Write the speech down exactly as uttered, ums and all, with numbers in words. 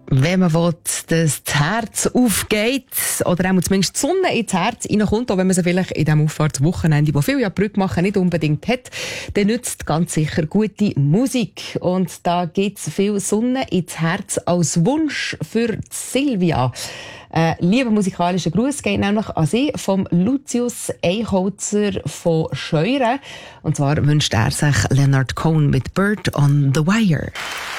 Wenn man will, dass das Herz aufgeht, oder auch zumindest die Sonne ins Herz reinkommt, auch wenn man sie vielleicht in diesem Auffahrtswochenende, wo viele ja Brücke machen, nicht unbedingt hat, dann nützt ganz sicher gute Musik. Und da geht es viel Sonne ins Herz als Wunsch für Silvia. Ein lieber musikalischer Gruß geht nämlich an sie vom Lucius Eichholzer von Scheuren. Und zwar wünscht er sich Leonard Cohen mit Bird on the Wire.